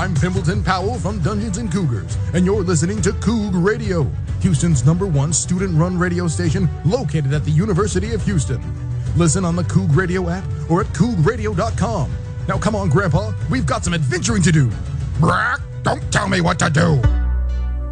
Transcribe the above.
I'm Pimbleton Powell from Dungeons & Cougars, and you're listening to Coug Radio, Houston's #1 student-run radio station located at the University of Houston. Listen on the Coug Radio app or at cougradio.com. Now come on, Grandpa, we've got some adventuring to do. Brack, don't tell me what to do.